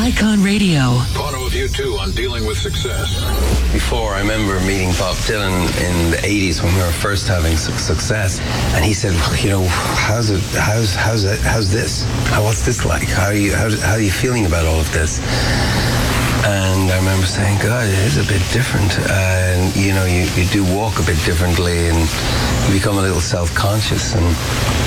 Icon Radio. Bono of U2 on dealing with success. Before, I remember meeting Bob Dylan in the 80s when we were first having success, and he said, well, you know, how's this? What's this like? How are you feeling about all of this? And I remember saying, God, it is a bit different. And, you know, you do walk a bit differently and you become a little self-conscious. And